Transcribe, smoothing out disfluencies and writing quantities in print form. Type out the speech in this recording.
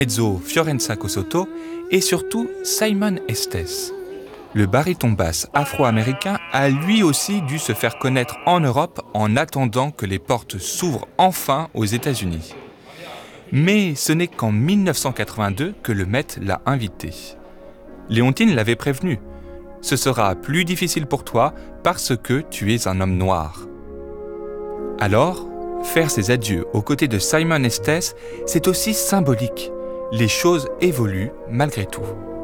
mezzo Fiorenza Cosotto et surtout Simon Estes. Le baryton basse afro-américain a lui aussi dû se faire connaître en Europe en attendant que les portes s'ouvrent enfin aux États-Unis. Mais ce n'est qu'en 1982 que le Met l'a invité. Léontine l'avait prévenu. Ce sera plus difficile pour toi parce que tu es un homme noir. Alors, faire ses adieux aux côtés de Simon Estes, c'est aussi symbolique. Les choses évoluent malgré tout.